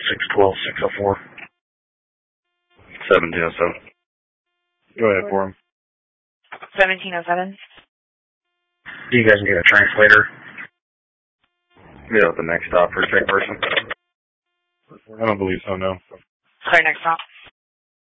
612-604. 1707. Go ahead for him. 1707. Do you guys need a translator? Yeah, the next stop for check person. I don't believe so, no. Sorry, next stop.